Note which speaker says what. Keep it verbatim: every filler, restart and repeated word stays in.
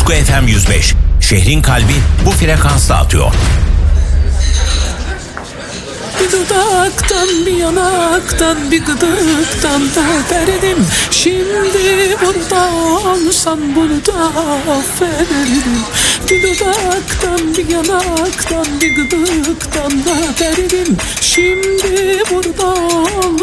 Speaker 1: Tutku F M yüz beş. Şehrin kalbi bu frekansta atıyor.
Speaker 2: Bir dudaktan, bir yanaktan, bir gıdıktan da derdim. Şimdi burada olsam bunu da affederdim. Bir dudaktan, bir yanaktan, bir gıdıktan da derdim. Şimdi burada